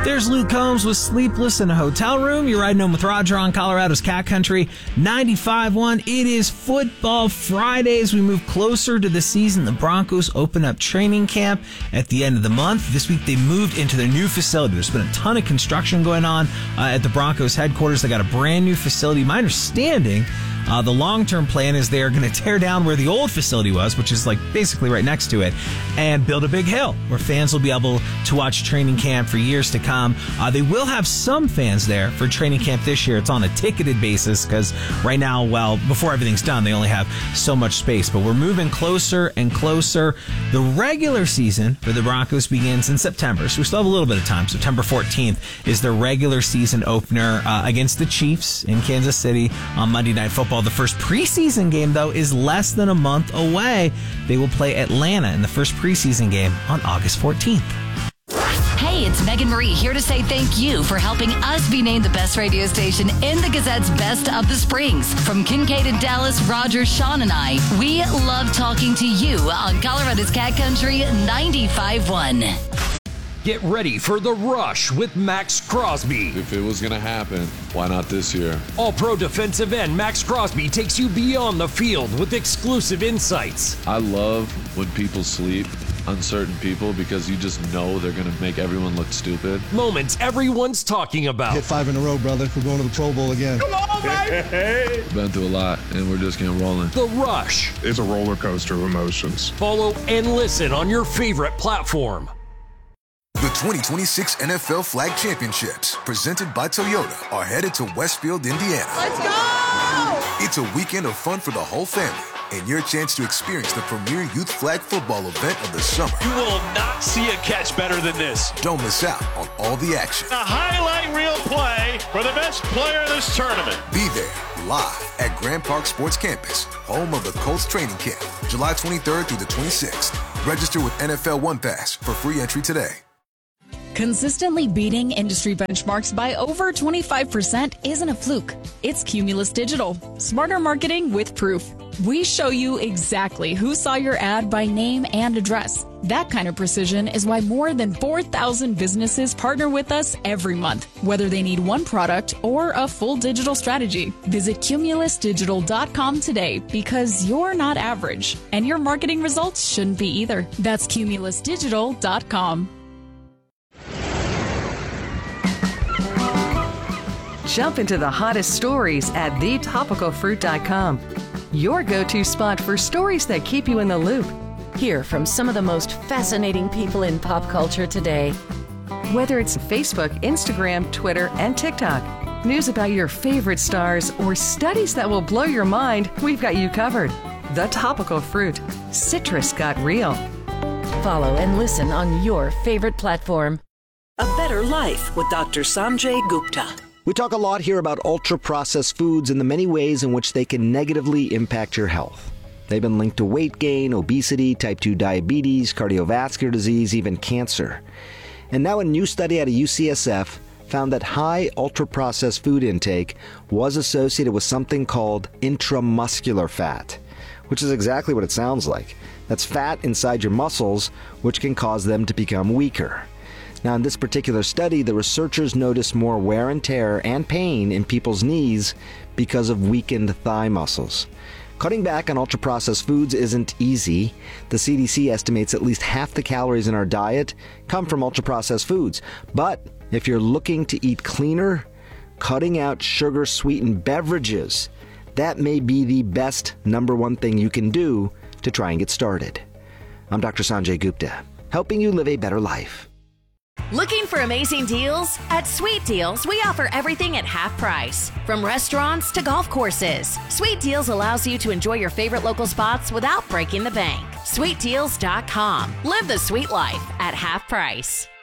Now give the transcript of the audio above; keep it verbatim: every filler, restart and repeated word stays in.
There's Luke Combs with Sleepless in a Hotel Room. You're riding home with Roger on Colorado's Cat Country ninety-five point one. It is Football Fridays. We move closer to the season. The Broncos open up training camp at the end of the month. This week they moved into their new facility. There's been a ton of construction going on uh, at the Broncos headquarters. They got a brand new facility. My understanding, Uh, the long-term plan is they're going to tear down where the old facility was, which is like basically right next to it, and build a big hill where fans will be able to watch training camp for years to come. Uh, they will have some fans there for training camp this year. It's on a ticketed basis because right now, well, before everything's done, they only have so much space. But we're moving closer and closer. The regular season for the Broncos begins in September, so we still have a little bit of time. September fourteenth is the regular season opener uh, against the Chiefs in Kansas City on Monday Night Football. The first preseason game, though, is less than a month away. They will play Atlanta in the first preseason game on August fourteenth. Hey, it's Megan Marie here to say thank you for helping us be named the best radio station in the Gazette's Best of the Springs. From Kincaid and Dallas, Roger, Sean, and I, we love talking to you on Colorado's Cat Country ninety-five point one. Get ready for The Rush with Max Crosby. If it was going to happen, why not this year? All-pro defensive end Max Crosby takes you beyond the field with exclusive insights. I love when people sleep, uncertain people, because you just know they're going to make everyone look stupid. Moments everyone's talking about. Hit five in a row, brother. We're going to the Pro Bowl again. Come on, baby! Been through a lot, and we're just getting rolling. The Rush. It's a roller coaster of emotions. Follow and listen on your favorite platform. The twenty twenty-six N F L Flag Championships, presented by Toyota, are headed to Westfield, Indiana. Let's go! It's a weekend of fun for the whole family and your chance to experience the premier youth flag football event of the summer. You will not see a catch better than this. Don't miss out on all the action. A highlight reel play for the best player in this tournament. Be there live at Grand Park Sports Campus, home of the Colts training camp, July twenty-third through the twenty-sixth. Register with N F L One Pass for free entry today. Consistently beating industry benchmarks by over twenty-five percent isn't a fluke. It's Cumulus Digital. Smarter marketing with proof. We show you exactly who saw your ad by name and address. That kind of precision is why more than four thousand businesses partner with us every month, whether they need one product or a full digital strategy. Visit cumulus digital dot com today because you're not average, and your marketing results shouldn't be either. That's cumulus digital dot com. Jump into the hottest stories at the topical fruit dot com. Your go-to spot for stories that keep you in the loop. Hear from some of the most fascinating people in pop culture today. Whether it's Facebook, Instagram, Twitter, and TikTok, news about your favorite stars, or studies that will blow your mind, we've got you covered. The Topical Fruit. Citrus got real. Follow and listen on your favorite platform. A Better Life with Doctor Sanjay Gupta. We talk a lot here about ultra-processed foods and the many ways in which they can negatively impact your health. They've been linked to weight gain, obesity, type two diabetes, cardiovascular disease, even cancer. And now a new study out of U C S F found that high ultra-processed food intake was associated with something called intramuscular fat, which is exactly what it sounds like. That's fat inside your muscles, which can cause them to become weaker. Now, in this particular study, the researchers noticed more wear and tear and pain in people's knees because of weakened thigh muscles. Cutting back on ultra-processed foods isn't easy. The C D C estimates at least half the calories in our diet come from ultra-processed foods. But if you're looking to eat cleaner, cutting out sugar-sweetened beverages, that may be the best number one thing you can do to try and get started. I'm Doctor Sanjay Gupta, helping you live a better life. Looking for amazing deals? At Sweet Deals, we offer everything at half price. From restaurants to golf courses, Sweet Deals allows you to enjoy your favorite local spots without breaking the bank. sweet deals dot com. Live the sweet life at half price.